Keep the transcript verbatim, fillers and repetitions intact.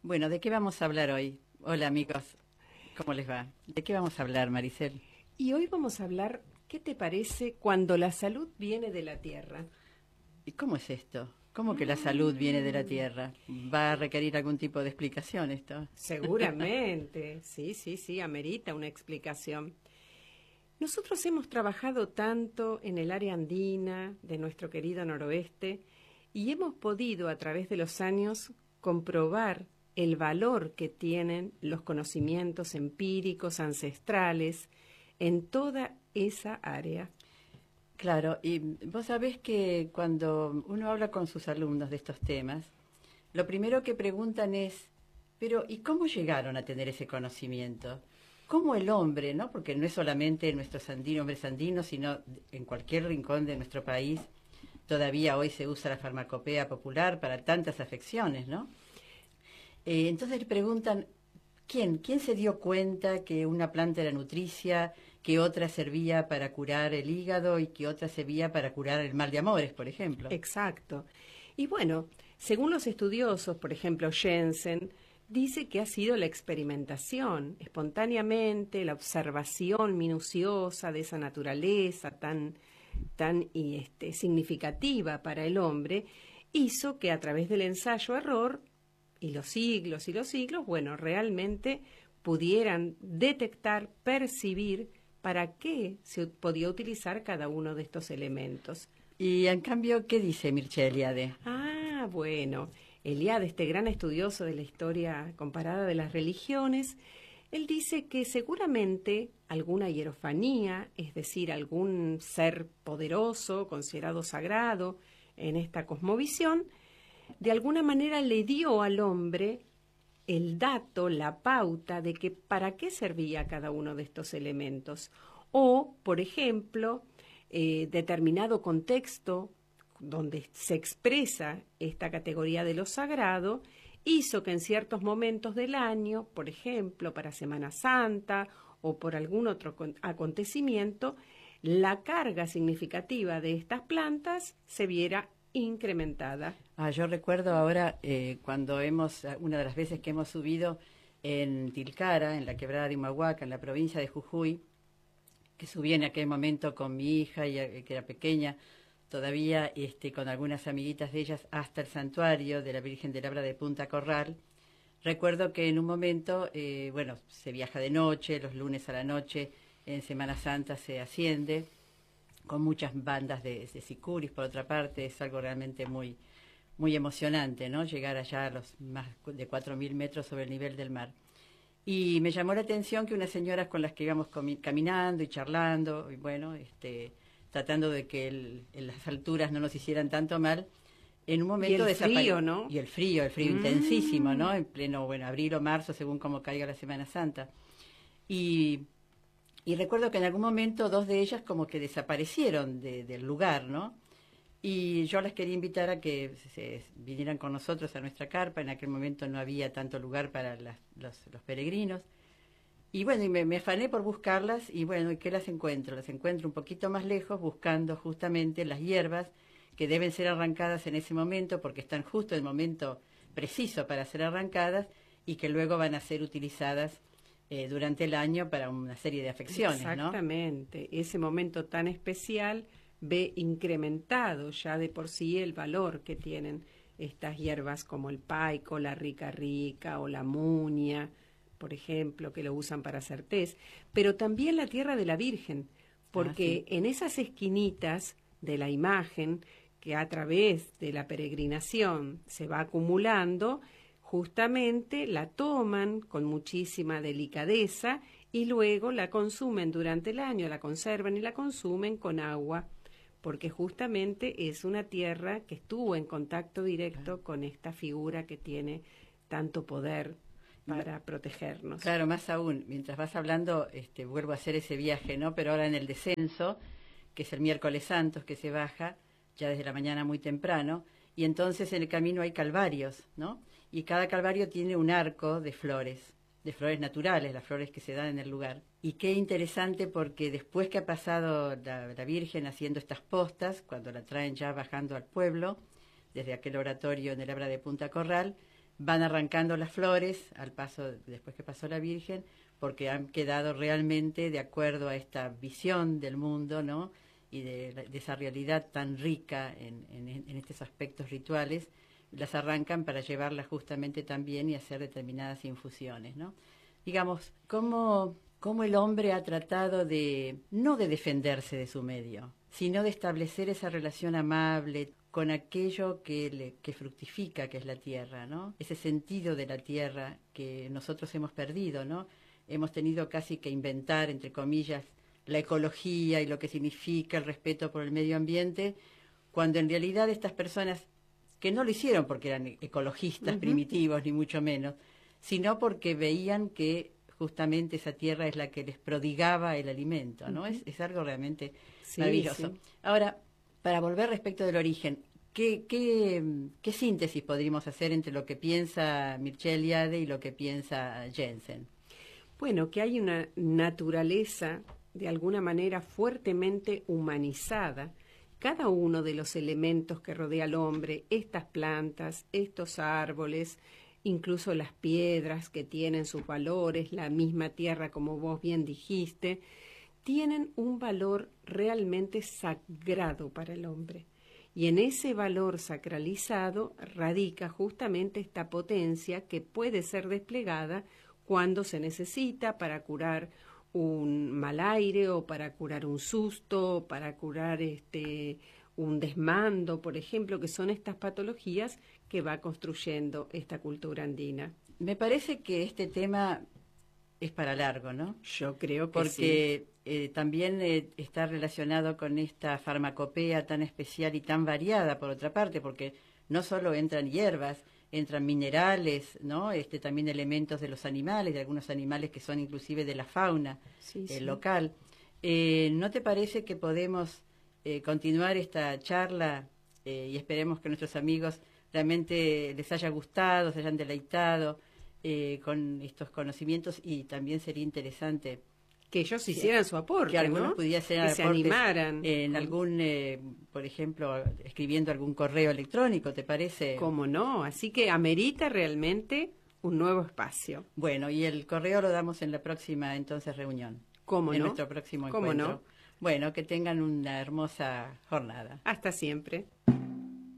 Bueno, ¿de qué vamos a hablar hoy? Hola amigos, ¿cómo les va? ¿De qué vamos a hablar, Maricel? Y hoy vamos a hablar, ¿qué te parece cuando la salud viene de la tierra? ¿Y cómo es esto? ¿Cómo que la salud viene de la Mm, tierra? ¿Va a requerir algún tipo de explicación esto? seguramente, sí, sí, sí, amerita una explicación. Nosotros hemos trabajado tanto en el área andina de nuestro querido noroeste y hemos podido a través de los años comprobar el valor que tienen los conocimientos empíricos ancestrales en toda esa área. Claro, y vos sabés que cuando uno habla con sus alumnos de estos temas, lo primero que preguntan es, pero ¿y cómo llegaron a tener ese conocimiento? ¿Cómo el hombre, no? Porque no es solamente nuestros andino, hombres andinos, sino en cualquier rincón de nuestro país, todavía hoy se usa la farmacopea popular para tantas afecciones, ¿no? Eh, entonces le preguntan, ¿quién? ¿Quién se dio cuenta que una planta era nutricia, que otra servía para curar el hígado y que otra servía para curar el mal de amores, por ejemplo? Exacto. Y bueno, según los estudiosos, por ejemplo Jensen, dice que ha sido la experimentación, espontáneamente, la observación minuciosa de esa naturaleza tan, tan y, este, significativa para el hombre, hizo que a través del ensayo-error y los siglos y los siglos, bueno, realmente pudieran detectar, percibir para qué se podía utilizar cada uno de estos elementos. Y en cambio, ¿qué dice Mircea Eliade? Ah, bueno, Eliade, este gran estudioso de la historia comparada de las religiones, él dice que seguramente alguna hierofanía, es decir, algún ser poderoso, considerado sagrado en esta cosmovisión, de alguna manera le dio al hombre el dato, la pauta de que para qué servía cada uno de estos elementos. O, por ejemplo, eh, determinado contexto donde se expresa esta categoría de lo sagrado, hizo que en ciertos momentos del año, por ejemplo, para Semana Santa o por algún otro acontecimiento, la carga significativa de estas plantas se viera incrementada. Ah, yo recuerdo ahora eh, cuando hemos, una de las veces que hemos subido en Tilcara, en la quebrada de Humahuaca, en la provincia de Jujuy, que subí en aquel momento con mi hija, y, eh, que era pequeña, todavía este, con algunas amiguitas de ellas, hasta el santuario de la Virgen del Abra de Punta Corral. Recuerdo que en un momento, eh, bueno, se viaja de noche, los lunes a la noche, en Semana Santa se asciende, con muchas bandas de, de sicuris, por otra parte, es algo realmente muy, muy emocionante, ¿no? Llegar allá a los más de cuatro mil metros sobre el nivel del mar. Y me llamó la atención que unas señoras con las que íbamos caminando y charlando, y bueno, este, tratando de que el, en las alturas no nos hicieran tanto mal, en un Y momento el desapareció. frío, ¿no? Y el frío, el frío intensísimo, Mm. ¿no? En pleno, bueno, abril o marzo, según cómo caiga la Semana Santa. Y, y recuerdo que en algún momento dos de ellas como que desaparecieron de, del lugar, ¿no? Y yo las quería invitar a que se vinieran con nosotros a nuestra carpa. En aquel momento no había tanto lugar para las, los, los peregrinos. Y bueno, y me, me afané por buscarlas y bueno, ¿y qué las encuentro? Las encuentro un poquito más lejos buscando justamente las hierbas que deben ser arrancadas en ese momento porque están justo en el momento preciso para ser arrancadas y que luego van a ser utilizadas eh, durante el año para una serie de afecciones, ¿no? Exactamente, ese momento tan especial ve incrementado ya de por sí el valor que tienen estas hierbas como el paico, la rica rica o la muña, por ejemplo, que lo usan para hacer tés, pero también la tierra de la Virgen, Ah, sí. porque en esas esquinitas de la imagen que a través de la peregrinación se va acumulando, justamente la toman con muchísima delicadeza y luego la consumen durante el año, la conservan y la consumen con agua, porque justamente es una tierra que estuvo en contacto directo con esta figura que tiene tanto poder para protegernos. Claro, más aún, mientras vas hablando, este, vuelvo a hacer ese viaje, ¿no? Pero ahora en el descenso, que es el miércoles santos, que se baja ya desde la mañana muy temprano, y entonces en el camino hay calvarios, ¿no? Y cada calvario tiene un arco de flores, de flores naturales, las flores que se dan en el lugar. Y qué interesante porque después que ha pasado la, la Virgen haciendo estas postas, cuando la traen ya bajando al pueblo, desde aquel oratorio en el Abra de Punta Corral, van arrancando las flores al paso, después que pasó la Virgen, porque han quedado realmente de acuerdo a esta visión del mundo, ¿no? Y de, de esa realidad tan rica en, en, en estos aspectos rituales, las arrancan para llevarlas justamente también y hacer determinadas infusiones, ¿no? Digamos, ¿cómo, cómo el hombre ha tratado de, no de defenderse de su medio, sino de establecer esa relación amable con aquello que, le, que fructifica, que es la tierra, ¿no? Ese sentido de la tierra que nosotros hemos perdido, ¿no? Hemos tenido casi que inventar, entre comillas, la ecología y lo que significa el respeto por el medio ambiente, cuando en realidad estas personas, que no lo hicieron porque eran ecologistas uh-huh. primitivos, ni mucho menos, sino porque veían que justamente esa tierra es la que les prodigaba el alimento, ¿no? Uh-huh. es, es algo realmente sí, maravilloso. Sí. Ahora, para volver respecto del origen, ¿qué, qué, qué síntesis podríamos hacer entre lo que piensa Mircea Eliade y lo que piensa Jensen? Bueno, que hay una naturaleza de alguna manera fuertemente humanizada. Cada uno de los elementos que rodea al hombre, estas plantas, estos árboles, incluso las piedras que tienen sus valores, la misma tierra, como vos bien dijiste, tienen un valor realmente sagrado para el hombre. Y en ese valor sacralizado radica justamente esta potencia que puede ser desplegada cuando se necesita para curar un mal aire o para curar un susto, para curar este un desmando, por ejemplo, que son estas patologías que va construyendo esta cultura andina. Me parece que este tema es para largo, ¿no? Yo creo que Porque sí. eh, también eh, está relacionado con esta farmacopea tan especial y tan variada, por otra parte, porque no solo entran hierbas, entran minerales, ¿no? Este, también elementos de los animales, de algunos animales que son inclusive de la fauna sí, eh, sí. local. Eh, ¿No te parece que podemos eh, continuar esta charla eh, y esperemos que nuestros amigos realmente les haya gustado, se hayan deleitado eh, con estos conocimientos, y también sería interesante que ellos hicieran su aporte, que algunos ¿no? pudiesen que se animaran en con... algún, eh, por ejemplo, escribiendo algún correo electrónico, ¿te parece? ¿Cómo no? Así que amerita realmente un nuevo espacio. Bueno, y el correo lo damos en la próxima entonces reunión. ¿Cómo en no? nuestro próximo ¿Cómo encuentro. no? Bueno, que tengan una hermosa jornada. Hasta siempre.